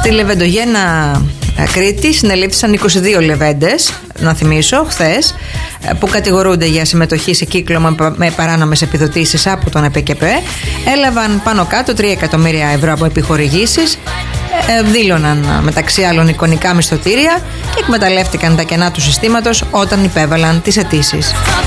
Στη Λεβεντογένα Κρήτη συνελήφθησαν 22 λεβέντες, να θυμίσω, χθες, που κατηγορούνται για συμμετοχή σε κύκλωμα με παράνομες επιδοτήσεις από τον ΕΠΚΕΠΕ. Έλαβαν πάνω κάτω 3 εκατομμύρια ευρώ από επιχορηγήσεις, δήλωναν μεταξύ άλλων εικονικά μισθωτήρια και εκμεταλλεύτηκαν τα κενά του συστήματος όταν υπέβαλαν τις αιτήσεις.